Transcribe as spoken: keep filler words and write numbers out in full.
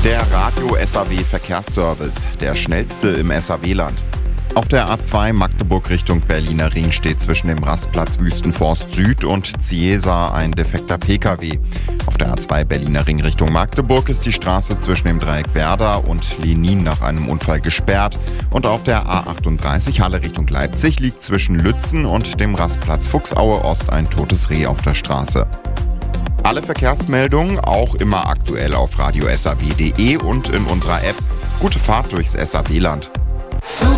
Der Radio-S A W-Verkehrsservice, der schnellste im S A W-Land. Auf der A zwei Magdeburg Richtung Berliner Ring steht zwischen dem Rastplatz Wüstenforst Süd und Ciesa ein defekter Pkw. Auf der A zwei Berliner Ring Richtung Magdeburg ist die Straße zwischen dem Dreieck Werder und Lenin nach einem Unfall gesperrt. Und auf der A achtunddreißig Halle Richtung Leipzig liegt zwischen Lützen und dem Rastplatz Fuchsaue Ost ein totes Reh auf der Straße. Alle Verkehrsmeldungen auch immer aktuell auf radio s a w punkt d e und in unserer App. Gute Fahrt durchs S A W-Land.